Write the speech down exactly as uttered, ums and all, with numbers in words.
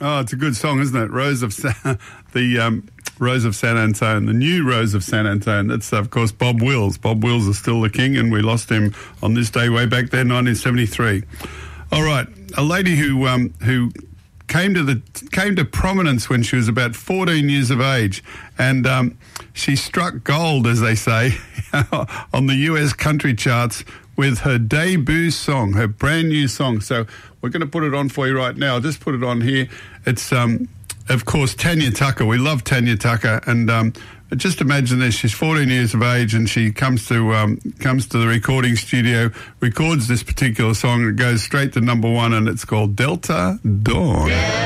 Oh, it's a good song, isn't it? Rose of Sa- the um, Rose of San Antone, the new Rose of San Antone. It's, of course, Bob Wills. Bob Wills is still the king, and we lost him on this day way back there, nineteen seventy-three. All right, a lady who um, who came to the came to prominence when she was about fourteen years of age, and um, she struck gold, as they say, on the U S country charts with her debut song, her brand new song. So we're going to put it on for you right now. I'll just put it on here. It's, um, of course, Tanya Tucker. We love Tanya Tucker. And um, just imagine this. She's fourteen years of age, and she comes to um, comes to the recording studio, records this particular song, and it goes straight to number one, and it's called Delta Dawn.